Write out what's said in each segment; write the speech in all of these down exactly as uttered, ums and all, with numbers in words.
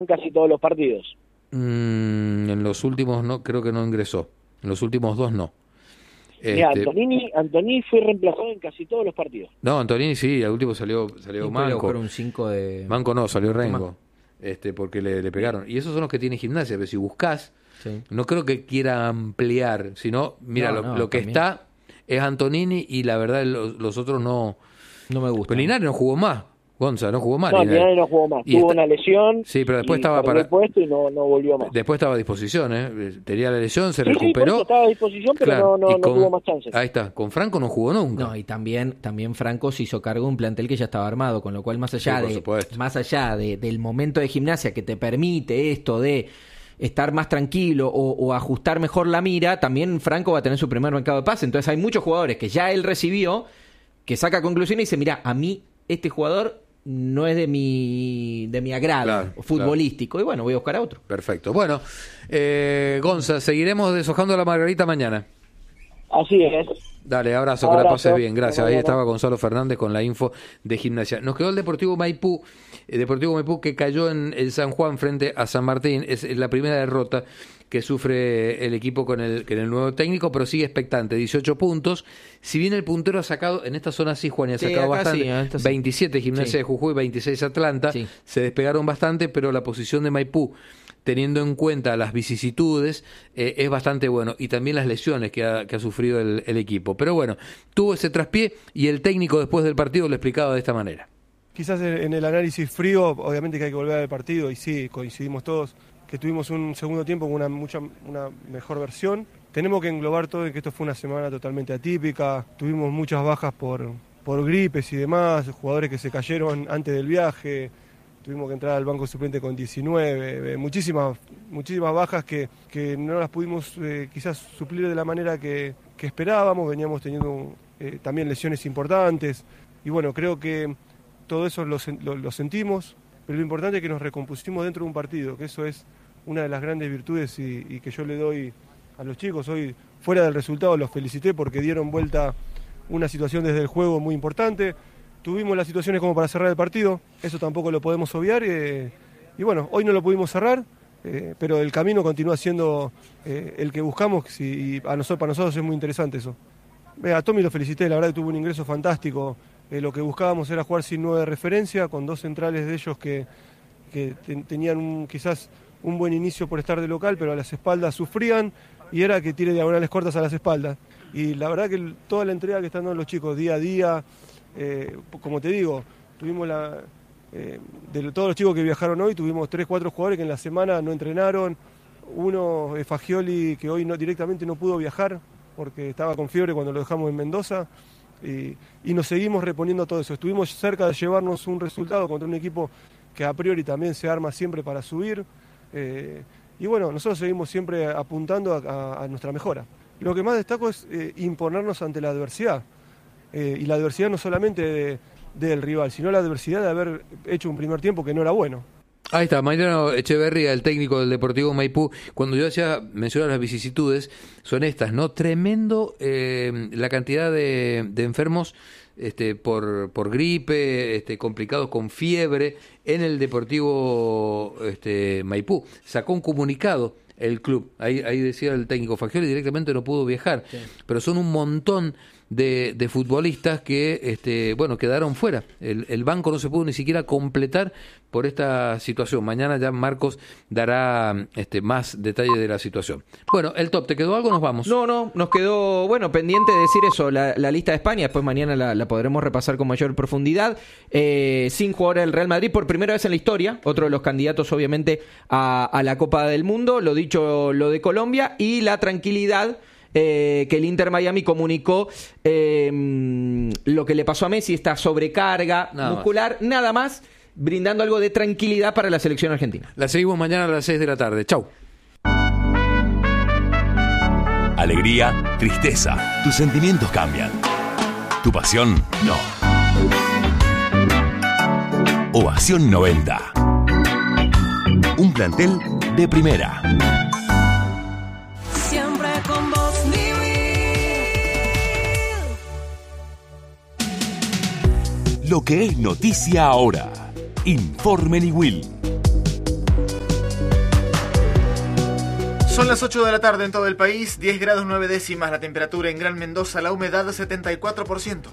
en casi todos los partidos. Mm, en los últimos no, creo que no ingresó. En los últimos dos no. Mira, Este, Antonini, Antonini fue reemplazado en casi todos los partidos. No, Antonini sí, al último salió salió Sí, Manco. un cinco de... Manco no, salió Rengo. Este, porque le, le pegaron. Y esos son los que tiene Gimnasia, pero si buscás, Sí. no creo que quiera ampliar, sino, mira, No, lo, no, lo que también. está es Antonini y la verdad los, los otros no. No me gusta. Pero Linares no jugó más, Gonza, no jugó más. No, Linares. Linares no jugó más. Y Tuvo está- una lesión. Sí, pero después y estaba perdió para- el puesto y no, no volvió más. Después estaba a disposición, ¿eh? Tenía la lesión, se Sí, sí, por recuperó. eso estaba a disposición, pero Claro, no, no, y no con- tuvo más chances. Ahí está, con Franco no jugó nunca. No, y también, también Franco se hizo cargo de un plantel que ya estaba armado, con lo cual más allá Sí, por de supuesto. más allá de, del momento de Gimnasia que te permite esto de estar más tranquilo o, o ajustar mejor la mira, también Franco va a tener su primer mercado de pase. Entonces hay muchos jugadores que ya él recibió, que saca conclusiones y dice, mira, a mí este jugador no es de mi de mi agrado Claro, futbolístico, y bueno, voy a buscar a otro. Perfecto. Bueno, eh, Gonza, seguiremos deshojando la margarita mañana. Así es. Dale, abrazo, que la Abrazo. pases bien, gracias. Hasta Ahí mañana. estaba Gonzalo Fernández con la info de Gimnasia. Nos quedó el Deportivo Maipú, el Deportivo Maipú que cayó en el San Juan frente a San Martín. Es la primera derrota que sufre el equipo con el, con el nuevo técnico, pero sigue expectante, dieciocho puntos. Si bien el puntero ha sacado, en esta zona sí, Juan, y ha Sí, sacado acá bastante, sí, en esta sí. veintisiete Gimnasia Sí. de Jujuy, veintiséis Atlanta, Sí. se despegaron bastante, pero la posición de Maipú, teniendo en cuenta las vicisitudes, eh, es bastante bueno, y también las lesiones que ha, que ha sufrido el, el equipo. Pero bueno, tuvo ese traspié y el técnico después del partido lo explicaba de esta manera. Quizás en en el análisis frío, obviamente que hay que volver al partido, y sí, coincidimos todos, que tuvimos un segundo tiempo con una, mucha, una mejor versión. Tenemos que englobar todo en que esto fue una semana totalmente atípica, tuvimos muchas bajas por, por gripes y demás, jugadores que se cayeron antes del viaje, tuvimos que entrar al banco suplente con diecinueve, eh, muchísimas, muchísimas bajas que, que no las pudimos eh, quizás suplir de la manera que, que esperábamos, veníamos teniendo eh, también lesiones importantes, y bueno, creo que todo eso lo, lo, lo sentimos, pero lo importante es que nos recompusimos dentro de un partido, que eso es una de las grandes virtudes y, y que yo le doy a los chicos. Hoy, fuera del resultado, los felicité porque dieron vuelta una situación desde el juego muy importante. Tuvimos las situaciones como para cerrar el partido, eso tampoco lo podemos obviar. Eh, y bueno, hoy no lo pudimos cerrar, eh, pero el camino continúa siendo eh, el que buscamos y a nosotros, para nosotros es muy interesante eso. Eh, a Tommy lo felicité, la verdad que tuvo un ingreso fantástico. Eh, lo que buscábamos era jugar sin nueve de referencia, con dos centrales de ellos que, que ten, tenían un, quizás un buen inicio por estar de local, pero a las espaldas sufrían, y era que tire diagonales cortas a las espaldas. Y la verdad que el, toda la entrega que están dando los chicos día a día, eh, como te digo, tuvimos la... Eh, de todos los chicos que viajaron hoy, tuvimos tres, cuatro jugadores que en la semana no entrenaron. Uno, eh, Fagioli, que hoy no, directamente no pudo viajar porque estaba con fiebre cuando lo dejamos en Mendoza. Y, y nos seguimos reponiendo todo eso. Estuvimos cerca de llevarnos un resultado contra un equipo que a priori también se arma siempre para subir. Eh, y bueno, nosotros seguimos siempre apuntando a, a, a nuestra mejora. Lo que más destaco es eh, imponernos ante la adversidad. Eh, y la adversidad no solamente de, del rival, sino la adversidad de haber hecho un primer tiempo que no era bueno. Ahí está, Mariano Echeverría, el técnico del Deportivo Maipú. Cuando yo decía, mencionaba las vicisitudes, son estas, ¿no? Tremendo eh, la cantidad de, de enfermos este, por, por gripe, este, complicados con fiebre, en el Deportivo este, Maipú. Sacó un comunicado el club, ahí, ahí decía el técnico Fagioli, directamente no pudo viajar, sí. Pero son un montón de, de futbolistas que este, bueno, quedaron fuera. El, el banco no se pudo ni siquiera completar por esta situación. Mañana ya Marcos dará este, más detalle de la situación. Bueno, el top, ¿te quedó algo? Nos vamos. No, no, nos quedó, bueno, pendiente de decir eso, la, la lista de España, después mañana la, la podremos repasar con mayor profundidad. Eh, sin jugadores del Real Madrid por primera vez en la historia, otro de los candidatos obviamente a, a la Copa del Mundo, lo dicho, lo de Colombia, y la tranquilidad Eh, que el Inter Miami comunicó eh, lo que le pasó a Messi, esta sobrecarga nada muscular, más. nada más, brindando algo de tranquilidad para la selección argentina. La seguimos mañana a las seis de la tarde. Chau. Alegría, tristeza, tus sentimientos cambian. Tu pasión, no. Ovación noventa. Un plantel de primera. Siempre con vos, Lo que es noticia ahora. Informe Niwil. Son las ocho de la tarde en todo el país, diez grados nueve décimas la temperatura en Gran Mendoza, la humedad setenta y cuatro por ciento.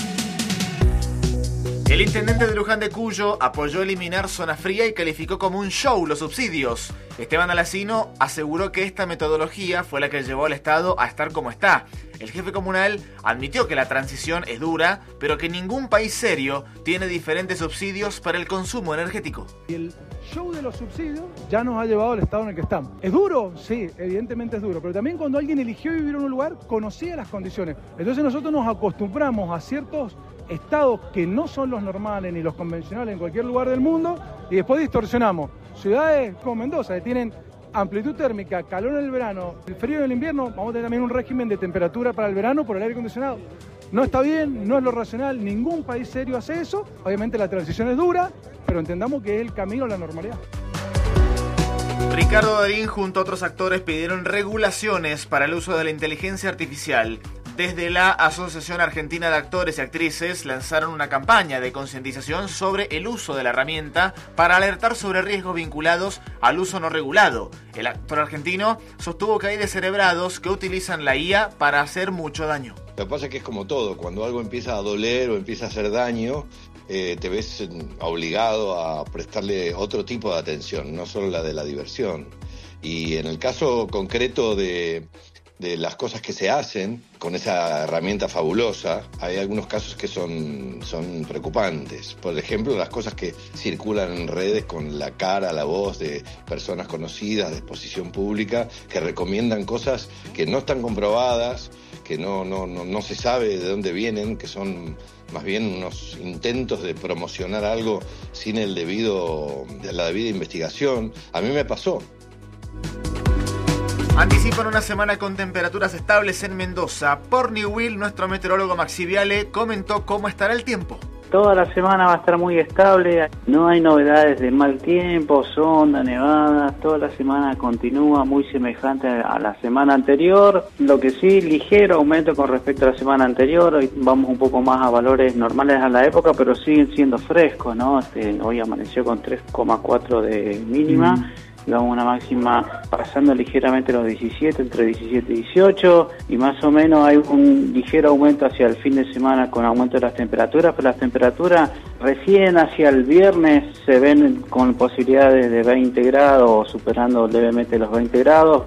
El intendente de Luján de Cuyo apoyó eliminar zona fría y calificó como un show los subsidios. Esteban Alacino aseguró que esta metodología fue la que llevó al Estado a estar como está. El jefe comunal admitió que la transición es dura, pero que ningún país serio tiene diferentes subsidios para el consumo energético. Y el show de los subsidios ya nos ha llevado al estado en el que estamos. ¿Es duro? Sí, evidentemente es duro, pero también cuando alguien eligió vivir en un lugar, conocía las condiciones. Entonces nosotros nos acostumbramos a ciertos estados que no son los normales ni los convencionales en cualquier lugar del mundo y después distorsionamos. Ciudades como Mendoza, que tienen amplitud térmica, calor en el verano, el frío en el invierno, vamos a tener también un régimen de temperatura para el verano por el aire acondicionado. No está bien, no es lo racional, ningún país serio hace eso. Obviamente la transición es dura, pero entendamos que es el camino a la normalidad. Ricardo Darín junto a otros actores pidieron regulaciones para el uso de la inteligencia artificial. Desde la Asociación Argentina de Actores y Actrices lanzaron una campaña de concientización sobre el uso de la herramienta para alertar sobre riesgos vinculados al uso no regulado. El actor argentino sostuvo que hay descerebrados que utilizan la I A para hacer mucho daño. Lo que pasa es que es como todo, cuando algo empieza a doler o empieza a hacer daño, eh, te ves obligado a prestarle otro tipo de atención, no solo la de la diversión. Y en el caso concreto de... de las cosas que se hacen con esa herramienta fabulosa, hay algunos casos que son, son preocupantes. Por ejemplo, las cosas que circulan en redes con la cara, la voz de personas conocidas, de exposición pública, que recomiendan cosas que no están comprobadas, que no, no, no, no se sabe de dónde vienen, que son más bien unos intentos de promocionar algo sin el debido, la debida investigación. A mí me pasó. Anticipan una semana con temperaturas estables en Mendoza. Por Newell, nuestro meteorólogo Maxi Viale comentó cómo estará el tiempo. Toda la semana va a estar muy estable, no hay novedades de mal tiempo, sonda, nevadas, toda la semana continúa muy semejante a la semana anterior. Lo que sí, ligero aumento con respecto a la semana anterior, hoy vamos un poco más a valores normales a la época, pero siguen siendo frescos, ¿no? Este, hoy amaneció con tres coma cuatro de mínima. Mm. Vamos una máxima pasando ligeramente los diecisiete, entre diecisiete y dieciocho, y más o menos hay un ligero aumento hacia el fin de semana con aumento de las temperaturas, pero las temperaturas recién hacia el viernes se ven con posibilidades de veinte grados o superando levemente los veinte grados.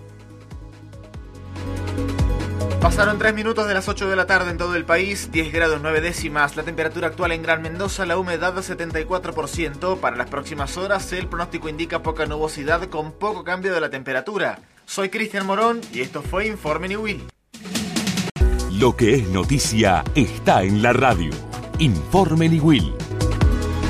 Pasaron tres minutos de las ocho de la tarde en todo el país, diez grados nueve décimas, la temperatura actual en Gran Mendoza, la humedad setenta y cuatro por ciento. Para las próximas horas el pronóstico indica poca nubosidad con poco cambio de la temperatura. Soy Cristian Morón y esto fue Informe Newell. Lo que es noticia está en la radio. Informe Newell.